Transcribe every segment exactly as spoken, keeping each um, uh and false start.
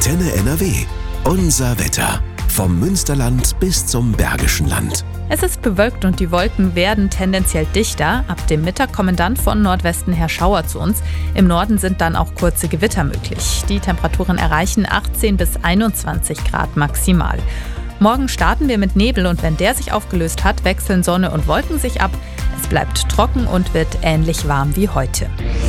Antenne N R W. Unser Wetter. Vom Münsterland bis zum Bergischen Land. Es ist bewölkt und die Wolken werden tendenziell dichter. Ab dem Mittag kommen dann von Nordwesten her Schauer zu uns. Im Norden sind dann auch kurze Gewitter möglich. Die Temperaturen erreichen achtzehn bis einundzwanzig Grad maximal. Morgen starten wir mit Nebel und wenn der sich aufgelöst hat, wechseln Sonne und Wolken sich ab. Es bleibt trocken und wird ähnlich warm wie heute.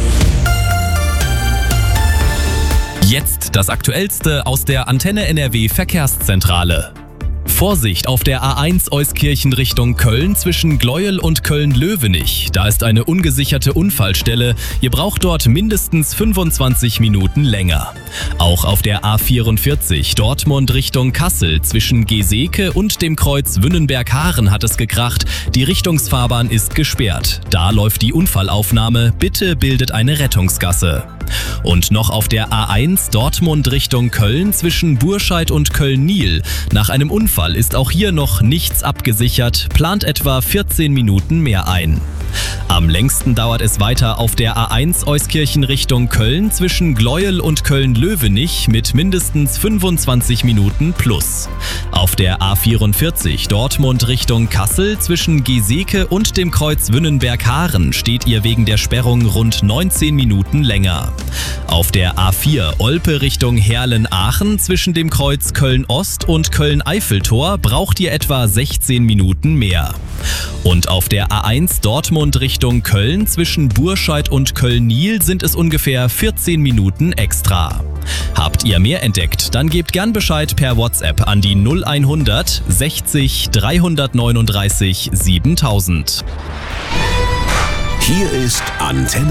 Jetzt das Aktuellste aus der Antenne N R W Verkehrszentrale. Vorsicht auf der A eins Euskirchen Richtung Köln zwischen Gleuel und Köln-Löwenich. Da ist eine ungesicherte Unfallstelle. Ihr braucht dort mindestens fünfundzwanzig Minuten länger. Auch auf der A vierundvierzig Dortmund Richtung Kassel zwischen Geseke und dem Kreuz Wünnenberg-Haaren hat es gekracht. Die Richtungsfahrbahn ist gesperrt. Da läuft die Unfallaufnahme. Bitte bildet eine Rettungsgasse. Und noch auf der A eins Dortmund Richtung Köln zwischen Burscheid und Köln-Niel. Nach einem Unfall ist auch hier noch nichts abgesichert, plant etwa vierzehn Minuten mehr ein. Am längsten dauert es weiter auf der A eins Euskirchen Richtung Köln zwischen Gleuel und Köln-Löwenich mit mindestens fünfundzwanzig Minuten plus. Auf der A vierundvierzig Dortmund Richtung Kassel zwischen Geseke und dem Kreuz Wünnenberg-Haaren steht ihr wegen der Sperrung rund neunzehn Minuten länger. Auf der A vier Olpe Richtung Herlen-Aachen zwischen dem Kreuz Köln-Ost und Köln-Eiffeltor braucht ihr etwa sechzehn Minuten mehr. Und auf der A eins Dortmund Richtung Köln zwischen Burscheid und Köln-Niel sind es ungefähr vierzehn Minuten extra. Habt ihr mehr entdeckt, dann gebt gern Bescheid per WhatsApp an die null hundert sechzig dreihundertneununddreißig siebentausend. Hier ist Antenne